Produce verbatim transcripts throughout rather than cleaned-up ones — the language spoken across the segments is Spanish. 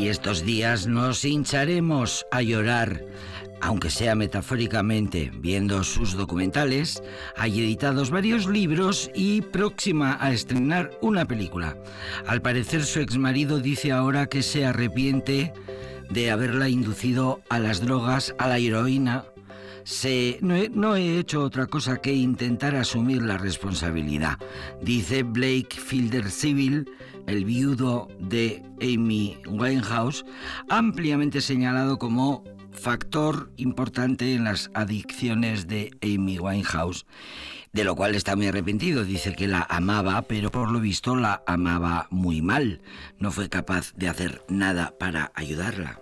Y estos días nos hincharemos a llorar, aunque sea metafóricamente, viendo sus documentales. Hay editados varios libros y próxima a estrenar una película. Al parecer su exmarido dice ahora que se arrepiente de haberla inducido a las drogas, a la heroína. Se, no, he, no he hecho otra cosa que intentar asumir la responsabilidad, dice Blake Filder-Civil, el viudo de Amy Winehouse, ampliamente señalado como factor importante en las adicciones de Amy Winehouse, de lo cual está muy arrepentido. Dice que la amaba, pero por lo visto la amaba muy mal. No fue capaz de hacer nada para ayudarla.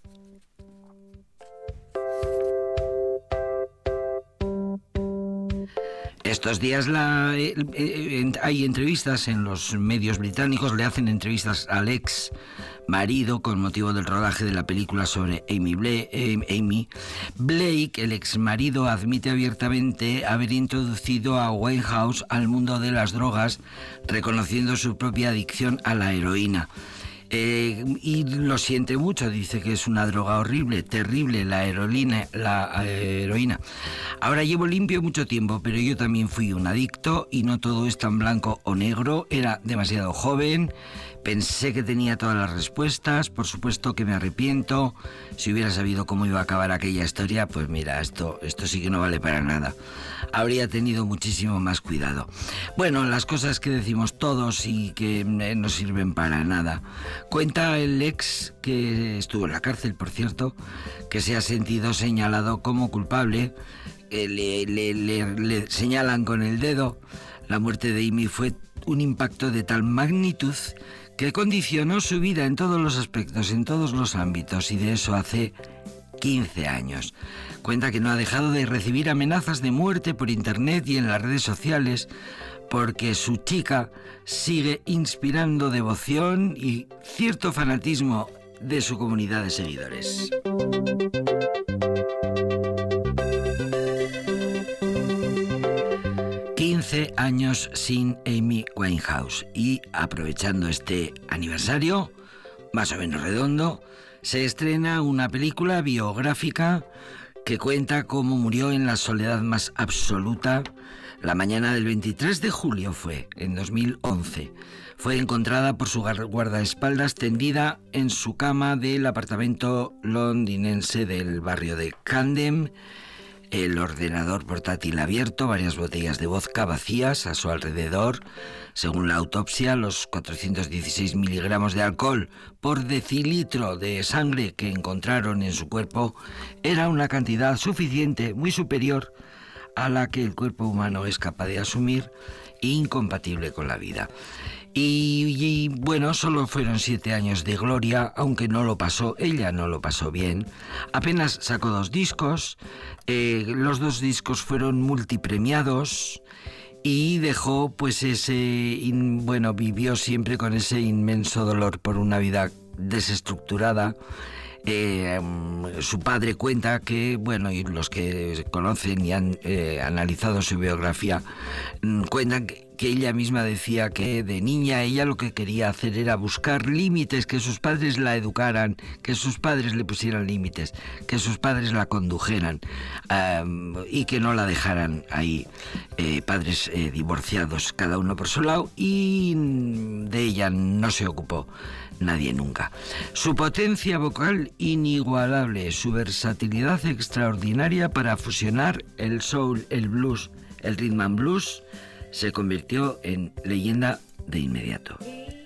Estos días la, eh, eh, hay entrevistas en los medios británicos, le hacen entrevistas al ex marido con motivo del rodaje de la película sobre Amy, Blake, eh, Amy. Blake, el ex marido, admite abiertamente haber introducido a Winehouse al mundo de las drogas, reconociendo su propia adicción a la heroína. Eh, y lo siente mucho, dice que es una droga horrible, terrible, la heroína, la eh, heroína. Ahora llevo limpio mucho tiempo, pero yo también fui un adicto y no todo es tan blanco o negro. Era demasiado joven, pensé que tenía todas las respuestas, por supuesto que me arrepiento. Si hubiera sabido cómo iba a acabar aquella historia, pues mira, esto, esto sí que no vale para nada. Habría tenido muchísimo más cuidado. Bueno, las cosas que decimos todos y que no sirven para nada. Cuenta el ex, que estuvo en la cárcel, por cierto, que se ha sentido señalado como culpable. Eh, le, le, le, le señalan con el dedo. La muerte de Amy fue un impacto de tal magnitud que condicionó su vida en todos los aspectos, en todos los ámbitos, y de eso hace quince años. Cuenta que no ha dejado de recibir amenazas de muerte por internet y en las redes sociales, porque su chica sigue inspirando devoción y cierto fanatismo de su comunidad de seguidores. quince años sin Amy Winehouse, y aprovechando este aniversario, más o menos redondo, se estrena una película biográfica que cuenta cómo murió en la soledad más absoluta. La mañana del veintitrés de julio fue, en dos mil once. Fue encontrada por su guardaespaldas tendida en su cama del apartamento londinense del barrio de Camden, el ordenador portátil abierto, varias botellas de vodka vacías a su alrededor. Según la autopsia, los cuatrocientos dieciséis miligramos de alcohol por decilitro de sangre que encontraron en su cuerpo era una cantidad suficiente, muy superior a la que el cuerpo humano es capaz de asumir, incompatible con la vida. Y, y bueno, solo fueron siete años de gloria, aunque no lo pasó, ella no lo pasó bien. Apenas sacó dos discos, eh, los dos discos fueron multipremiados y dejó pues ese, in, bueno, vivió siempre con ese inmenso dolor por una vida desestructurada. Eh, su padre cuenta que, bueno, y los que conocen y han eh, analizado su biografía, cuentan que, que ella misma decía que de niña ella lo que quería hacer era buscar límites, que sus padres la educaran, que sus padres le pusieran límites, que sus padres la condujeran, um, y que no la dejaran ahí, eh, padres eh, divorciados, cada uno por su lado, y de ella no se ocupó nadie nunca. Su potencia vocal inigualable, su versatilidad extraordinaria para fusionar el soul, el blues, el rhythm and blues, se convirtió en leyenda de inmediato.